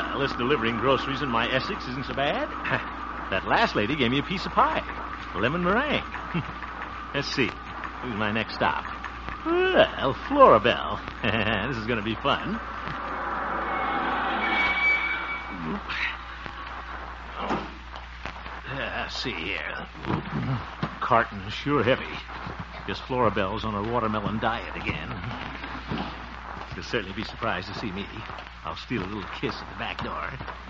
Well, this delivering groceries in my Essex isn't so bad. That last lady gave me a piece of pie. Lemon meringue. Let's see. Who's my next stop? Well, Florabelle. This is going to be fun. Let's see here. Carton's sure heavy. Guess Florabelle's on her watermelon diet again. She'll certainly be surprised to see me. I'll steal a little kiss at the back door.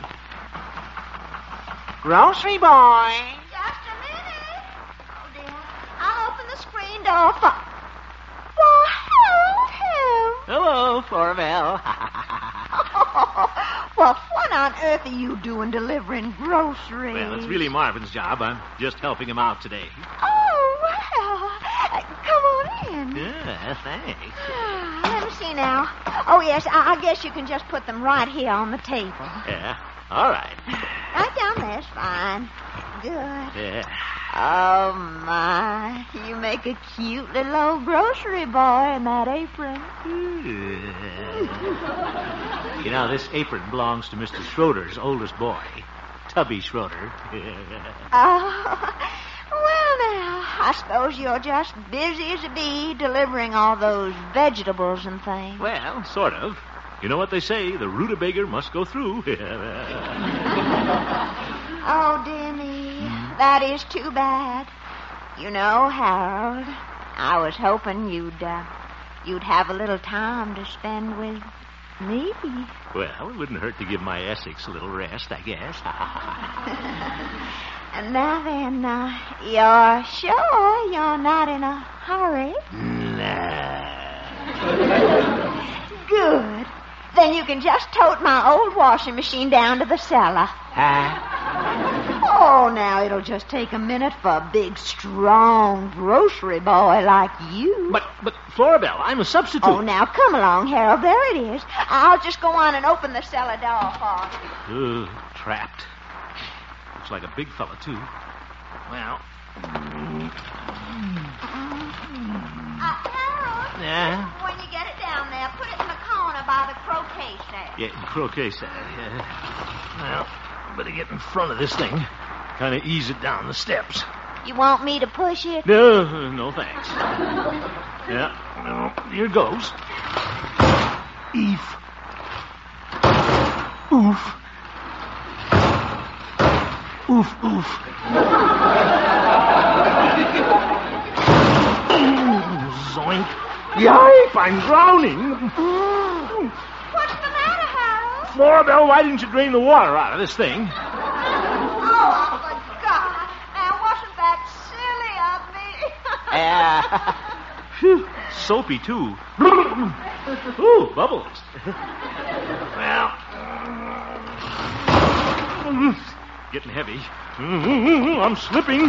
Grocery boy. Just a minute. Oh, dear. I'll open the screen door for... Why, Hello, Florabelle. well, what on earth are you doing delivering groceries? Well, it's really Marvin's job. I'm just helping him out today. Oh, well. Come on in. Yeah, thanks. Let me see now. Oh, yes, I guess you can just put them right here on the table. Yeah, all right. Right down there's fine. Good. Yeah. Oh, my. You make a cute little old grocery boy in that apron. You know, this apron belongs to Mr. Schroeder's oldest boy, Tubby Schroeder. Oh, well, now, I suppose you're just busy as a bee delivering all those vegetables and things. Well, sort of. You know what they say, the rutabaga must go through. Oh, dear me. That is too bad. You know, Harold, I was hoping you'd have a little time to spend with me. Well, it wouldn't hurt to give my Essex a little rest, I guess. And now then, you're sure you're not in a hurry? Nah. Good. Then you can just tote my old washing machine down to the cellar. Oh, now it'll just take a minute for a big, strong grocery boy like you. But Florabelle, I'm a substitute. Oh, now come along, Harold. There it is. I'll just go on and open the cellar door for you. Trapped. Looks like a big fella, too. Well. Harold. Yeah? When you get it down there, put it in the corner by the croquet set. Yeah, croquet set. Yeah. Well, better get in front of this thing. Kind of ease it down the steps. You want me to push it? No, thanks. Yeah, well, here goes. Eef. Oof. Oof, oof. Zoink. Yipe, I'm drowning. What's the matter, Harold? Florabelle, why didn't you drain the water out of this thing? Oh, my God. Now, wasn't that silly of me? Soapy, too. Ooh, bubbles. Well, getting heavy. I'm slipping.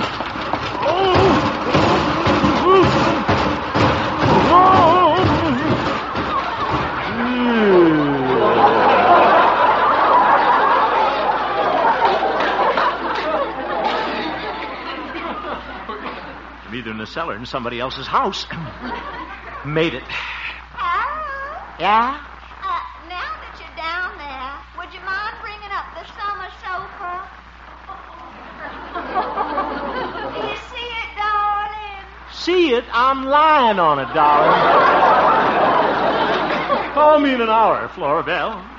I'm either in the cellar or in somebody else's house. Made it. Harold? Yeah? Now that you're down there, would you mind bringing up the summer sofa? Do you see it, darling? See it? I'm lying on it, darling. Call me in an hour, Florabelle.